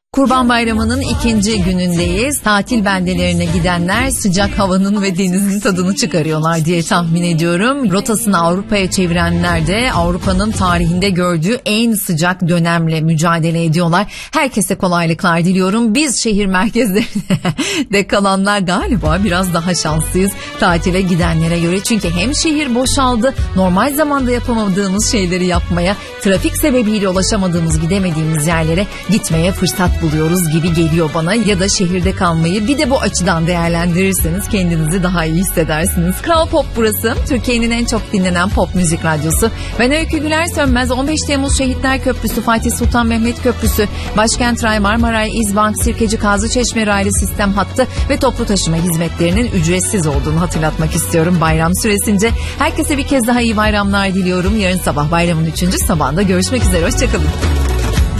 Kurban Bayramı'nın ikinci günündeyiz. Tatil beldelerine gidenler sıcak havanın ve denizin tadını çıkarıyorlar diye tahmin ediyorum. Rotasını Avrupa'ya çevirenler de Avrupa'nın tarihinde gördüğü en sıcak dönemle mücadele ediyorlar. Herkese kolaylıklar diliyorum. Biz şehir merkezlerinde kalanlar galiba biraz daha şanslıyız tatile gidenlere göre. Çünkü hem şehir boşaldı, normal zamanda yapamadığımız şeyleri yapmaya, trafik sebebiyle ulaşamadığımız, gidemediğimiz yerlere gitmeye fırsat buluyoruz gibi geliyor bana. Ya da şehirde kalmayı bir de bu açıdan değerlendirirseniz kendinizi daha iyi hissedersiniz. Kral Pop burası. Türkiye'nin en çok dinlenen pop müzik radyosu. Ben Öykü Güler Sönmez. 15 Temmuz Şehitler Köprüsü, Fatih Sultan Mehmet Köprüsü, Başkent Ray, Marmaray, İzbank, Sirkeci, Kazlıçeşme raylı sistem hattı ve toplu taşıma hizmetlerinin ücretsiz olduğunu hatırlatmak istiyorum bayram süresince. Herkese bir kez daha iyi bayramlar diliyorum. Yarın sabah bayramın 3. sabahında görüşmek üzere. Hoşçakalın.